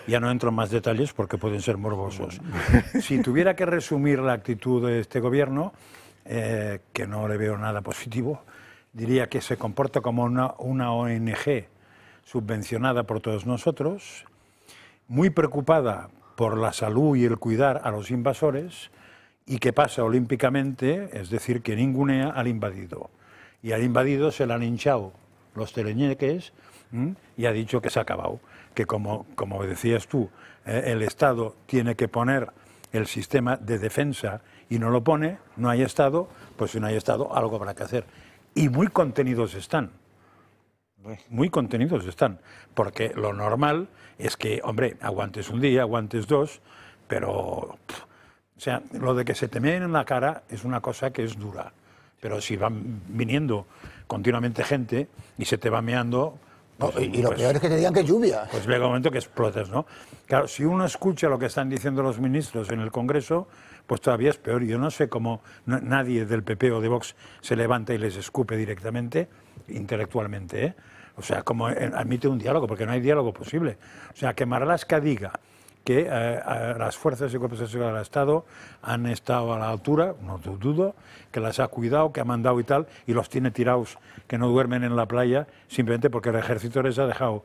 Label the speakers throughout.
Speaker 1: Ya no entro en más detalles porque pueden ser morbosos. Si tuviera que resumir la actitud de este gobierno, que no le veo nada positivo, diría que se comporta como una ONG subvencionada por todos nosotros, muy preocupada por la salud y el cuidar a los invasores, y que pasa olímpicamente, es decir, que ningunea al invadido. Y al invadido se le han hinchado los teleñeques y ha dicho que se ha acabado. Que como decías tú, el Estado tiene que poner el sistema de defensa y no lo pone, no hay Estado, pues si no hay Estado algo habrá que hacer. Y muy contenidos están. Muy contenidos están. Porque lo normal es que, hombre, aguantes un día, aguantes dos, pero... O sea, lo de que se te meen en la cara es una cosa que es dura. Pero si van viniendo continuamente gente y se te va meando...
Speaker 2: Pues, y lo peor es que te digan que es lluvia.
Speaker 1: Pues llega un momento que explotas, ¿no? Claro, si uno escucha lo que están diciendo los ministros en el Congreso, pues todavía es peor. Yo no sé cómo nadie del PP o de Vox se levanta y les escupe directamente, intelectualmente, ¿eh? O sea, como admite un diálogo, porque no hay diálogo posible. O sea, que Marlaska diga que las fuerzas y cuerpos de seguridad del Estado han estado a la altura, no dudo, que las ha cuidado, que ha mandado y tal, y los tiene tirados, que no duermen en la playa, simplemente porque el ejército les ha dejado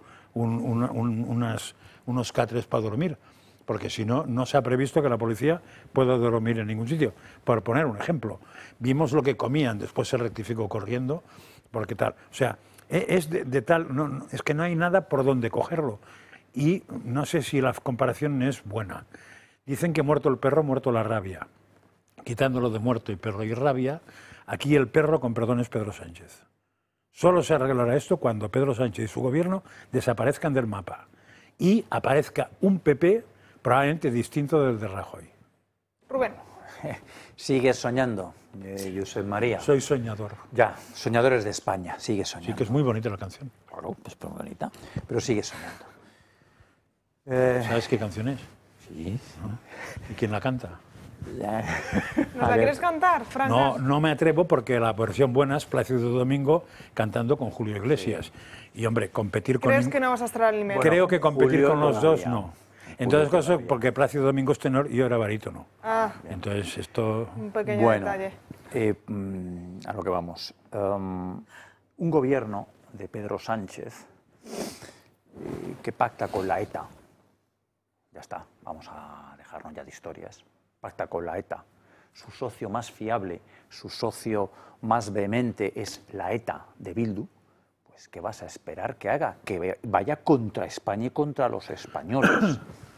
Speaker 1: unos catres para dormir, porque si no, no se ha previsto que la policía pueda dormir en ningún sitio. Por poner un ejemplo, vimos lo que comían, después se rectificó corriendo, porque tal, o sea, es de tal, no, es que no hay nada por donde cogerlo. Y no sé si la comparación es buena. Dicen que muerto el perro, muerto la rabia. Quitándolo de muerto y perro y rabia, aquí el perro, con perdón, es Pedro Sánchez. Solo se arreglará esto cuando Pedro Sánchez y su gobierno desaparezcan del mapa y aparezca un PP probablemente distinto del de Rajoy.
Speaker 3: Rubén.
Speaker 4: Sigues soñando, Josep María.
Speaker 1: Soy soñador.
Speaker 4: Ya, soñadores de España, sigue soñando.
Speaker 1: Sí, que es muy bonita la canción.
Speaker 4: Claro, es muy bonita, pero sigue soñando.
Speaker 1: ¿Sabes qué canción es?
Speaker 4: Sí.
Speaker 1: ¿No? ¿Y quién la canta?
Speaker 3: ¿Nos la quieres cantar, Fran?
Speaker 1: No, no me atrevo porque la versión buena es Plácido Domingo cantando con Julio Iglesias. Sí. Y hombre, competir con...
Speaker 3: ¿Crees que no vas a estar al nivel?
Speaker 1: Creo que competir
Speaker 4: Julio
Speaker 1: con los
Speaker 4: todavía.
Speaker 1: dos, no. Entonces, cosas, porque Plácido Domingo es tenor y yo era barítono.
Speaker 3: Ah,
Speaker 1: entonces, esto...
Speaker 3: un pequeño detalle.
Speaker 4: A lo que vamos. Un gobierno de Pedro Sánchez que pacta con la ETA. Ya está, vamos a dejarnos ya de historias. Pacta con la ETA. Su socio más fiable, su socio más vehemente es la ETA de Bildu. Pues, ¿qué vas a esperar que haga? Que vaya contra España y contra los españoles.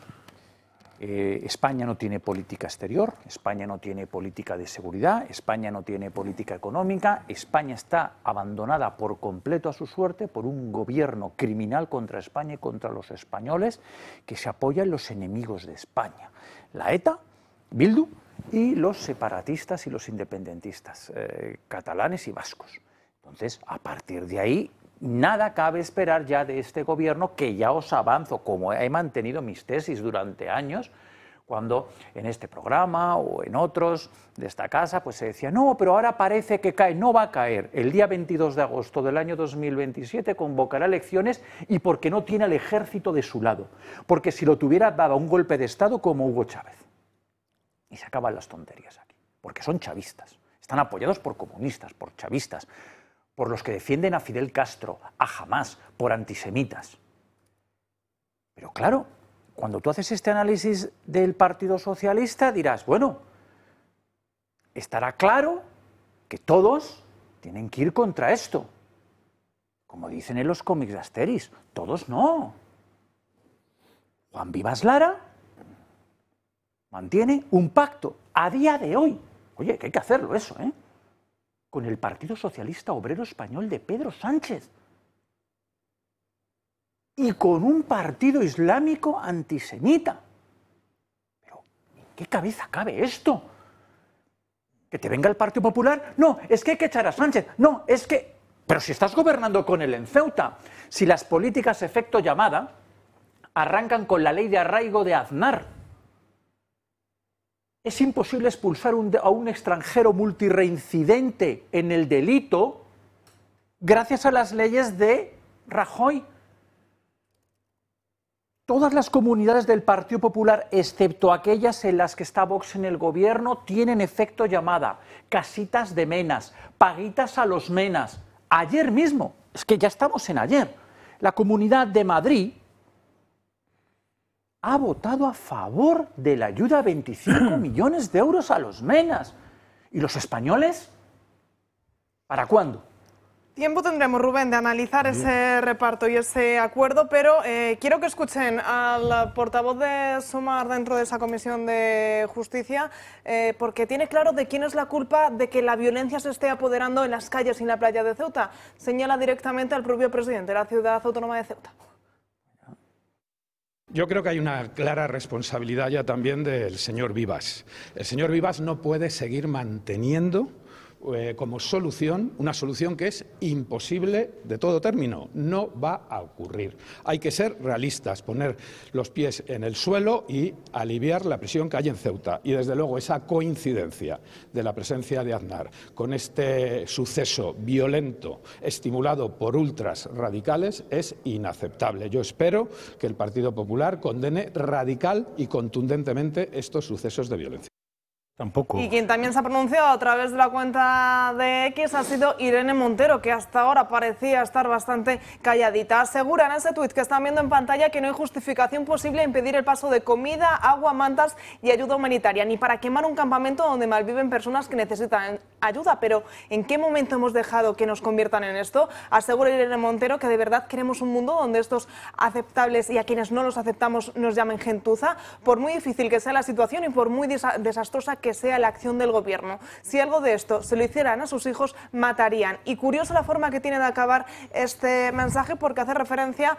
Speaker 4: España no tiene política exterior, España no tiene política de seguridad, España no tiene política económica, España está abandonada por completo a su suerte por un gobierno criminal contra España y contra los españoles que se apoya en los enemigos de España, la ETA, Bildu y los separatistas y los independentistas, catalanes y vascos. Entonces, a partir de ahí, nada cabe esperar ya de este gobierno, que ya os avanzo, como he mantenido mis tesis durante años, cuando en este programa o en otros de esta casa pues se decía, no, pero ahora parece que cae. No va a caer. El día 22 de agosto del año 2027 convocará elecciones, y porque no tiene al ejército de su lado. Porque si lo tuviera, daba un golpe de Estado como Hugo Chávez. Y se acaban las tonterías aquí, porque son chavistas. Están apoyados por comunistas, por chavistas, por los que defienden a Fidel Castro, a Hamás, por antisemitas. Pero claro, cuando tú haces este análisis del Partido Socialista dirás, bueno, estará claro que todos tienen que ir contra esto. Como dicen en los cómics de Asterix, todos no. Juan Vivas Lara mantiene un pacto a día de hoy. Oye, que hay que hacerlo eso, ¿eh? Con el Partido Socialista Obrero Español de Pedro Sánchez y con un partido islámico antisemita. Pero, ¿en qué cabeza cabe esto? ¿Que te venga el Partido Popular? No, es que hay que echar a Sánchez. No, es que... Pero si estás gobernando con él en Ceuta, si las políticas efecto llamada arrancan con la ley de arraigo de Aznar, es imposible expulsar a un extranjero multireincidente en el delito gracias a las leyes de Rajoy. Todas las comunidades del Partido Popular, excepto aquellas en las que está Vox en el gobierno, tienen efecto llamada, casitas de menas, paguitas a los menas. Ayer mismo, es que ya estamos en ayer, la Comunidad de Madrid ha votado a favor de la ayuda a 25 millones de euros a los menas. ¿Y los españoles? ¿Para cuándo?
Speaker 3: Tiempo tendremos, Rubén, de analizar ese reparto y ese acuerdo, pero quiero que escuchen al portavoz de Sumar dentro de esa Comisión de Justicia, porque tiene claro de quién es la culpa de que la violencia se esté apoderando en las calles y en la playa de Ceuta. Señala directamente al propio presidente de la ciudad autónoma de Ceuta.
Speaker 5: Yo creo que hay una clara responsabilidad ya también del señor Vivas. El señor Vivas no puede seguir manteniendo como solución, una solución que es imposible de todo término, no va a ocurrir. Hay que ser realistas, poner los pies en el suelo y aliviar la presión que hay en Ceuta. Y desde luego esa coincidencia de la presencia de Aznar con este suceso violento estimulado por ultras radicales es inaceptable. Yo espero que el Partido Popular condene radical y contundentemente estos sucesos de violencia.
Speaker 1: Tampoco.
Speaker 3: Y quien también se ha pronunciado a través de la cuenta de X ha sido Irene Montero, que hasta ahora parecía estar bastante calladita. Asegura en ese tuit que están viendo en pantalla que no hay justificación posible a impedir el paso de comida, agua, mantas y ayuda humanitaria, ni para quemar un campamento donde malviven personas que necesitan ayuda. Pero ¿en qué momento hemos dejado que nos conviertan en esto? Asegura Irene Montero que de verdad queremos un mundo donde estos aceptables y a quienes no los aceptamos nos llamen gentuza, por muy difícil que sea la situación y por muy desastrosa que sea la acción del gobierno. Si algo de esto se lo hicieran a sus hijos, matarían. Y curiosa la forma que tiene de acabar este mensaje, porque hace referencia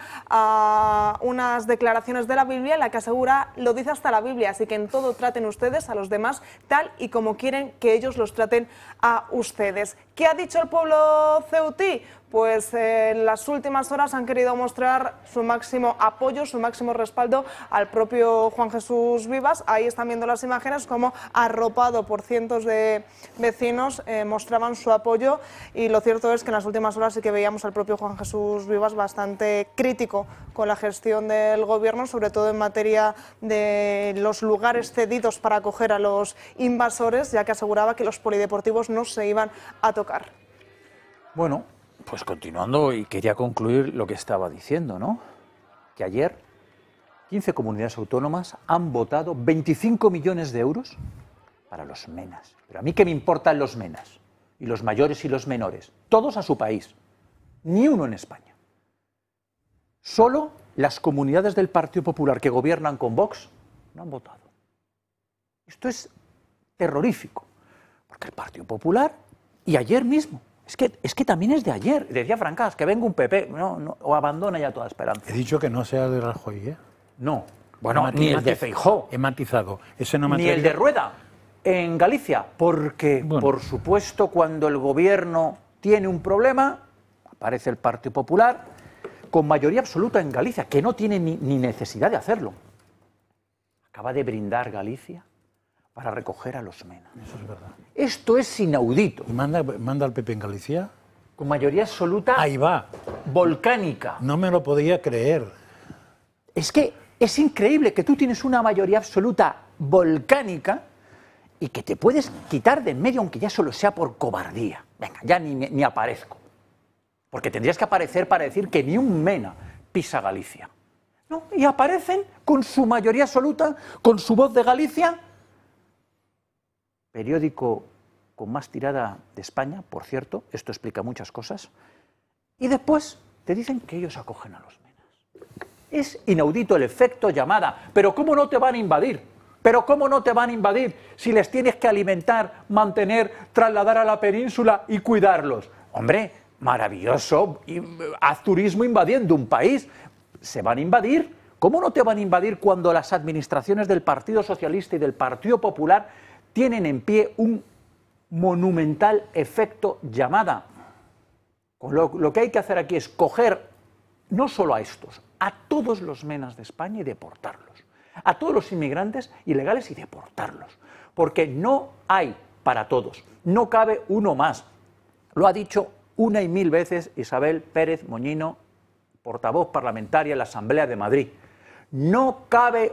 Speaker 3: a unas declaraciones de la Biblia en la que asegura, lo dice hasta la Biblia, así que en todo traten ustedes a los demás tal y como quieren que ellos los traten a ustedes. ¿Qué ha dicho el pueblo ceutí? Pues en las últimas horas han querido mostrar su máximo apoyo, su máximo respaldo al propio Juan Jesús Vivas. Ahí están viendo las imágenes como, arropado por cientos de vecinos, mostraban su apoyo, y lo cierto es que en las últimas horas sí que veíamos al propio Juan Jesús Vivas bastante crítico con la gestión del gobierno, sobre todo en materia de los lugares cedidos para acoger a los invasores, ya que aseguraba que los polideportivos no se iban a tocar.
Speaker 4: Bueno, pues continuando, y quería concluir lo que estaba diciendo, ¿no? Que ayer 15 comunidades autónomas han votado 25 millones de euros para los menas. Pero a mí qué me importan los menas, y los mayores y los menores, todos a su país, ni uno en España. Solo las comunidades del Partido Popular que gobiernan con Vox no han votado. Esto es terrorífico, porque el Partido Popular, y ayer mismo, es que también es de ayer. Decía Francas, que venga un PP, o abandona ya toda esperanza.
Speaker 1: He dicho que no sea de Rajoy, ¿eh?
Speaker 4: No, bueno, ni el de Feijóo.
Speaker 1: He matizado. Ese no
Speaker 4: ni el de Rueda, en Galicia, porque, bueno, por supuesto, cuando el gobierno tiene un problema, aparece el Partido Popular, con mayoría absoluta en Galicia, que no tiene ni necesidad de hacerlo. Acaba de brindar Galicia para recoger a los menas.
Speaker 1: Eso es verdad.
Speaker 4: Esto es inaudito.
Speaker 1: ¿Y manda al PP en Galicia?
Speaker 4: Con mayoría absoluta.
Speaker 1: Ahí va.
Speaker 4: Volcánica.
Speaker 1: No me lo podía creer.
Speaker 4: Es que es increíble que tú tienes una mayoría absoluta volcánica y que te puedes quitar de en medio, aunque ya solo sea por cobardía. Venga, ya ni aparezco. Porque tendrías que aparecer para decir que ni un mena pisa Galicia. ¿No? Y aparecen con su mayoría absoluta, con su Voz de Galicia. Periódico con más tirada de España, por cierto, esto explica muchas cosas, y después te dicen que ellos acogen a los menas. Es inaudito el efecto llamada. ¿Pero cómo no te van a invadir? ¿Pero cómo no te van a invadir si les tienes que alimentar, mantener, trasladar a la península y cuidarlos? Hombre, maravilloso, haz turismo invadiendo un país. ¿Se van a invadir? ¿Cómo no te van a invadir cuando las administraciones del Partido Socialista y del Partido Popular tienen en pie un monumental efecto llamada? Lo que hay que hacer aquí es coger no solo a estos, a todos los menas de España y deportarlos, a todos los inmigrantes ilegales y deportarlos, porque no hay para todos, no cabe uno más. Lo ha dicho una y mil veces Isabel Pérez Moñino, portavoz parlamentaria en la Asamblea de Madrid. No cabe